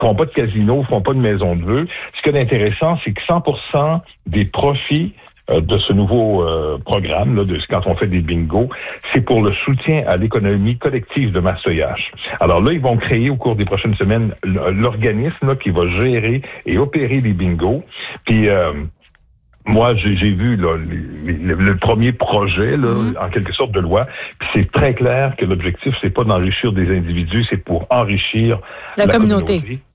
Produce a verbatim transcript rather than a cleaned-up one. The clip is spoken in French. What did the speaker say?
font pas de casino, font pas de maison de vœux. Ce qui est intéressant, c'est que cent pour cent des profits de ce nouveau euh, programme, là, de quand on fait des bingos, c'est pour le soutien à l'économie collective de Massoyage. Alors là, ils vont créer au cours des prochaines semaines l'organisme là, qui va gérer et opérer les bingos. Puis euh, moi, j'ai, j'ai vu là, les, les, le premier projet, là, mmh. en quelque sorte, de loi. Puis c'est très clair que l'objectif, c'est pas d'enrichir des individus, c'est pour enrichir la, la communauté. communauté.